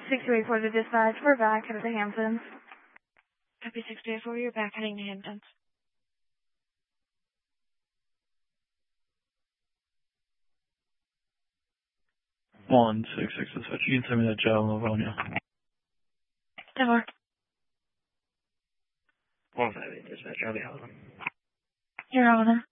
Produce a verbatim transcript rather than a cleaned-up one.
six two eight four to dispatch. We're back at the Hamptons. Copy six two eight four, you're back heading to Hamptons. One six six dispatch. You can send me that job on Livonia. ten four. One five eight dispatch. I'll be holding. You're on.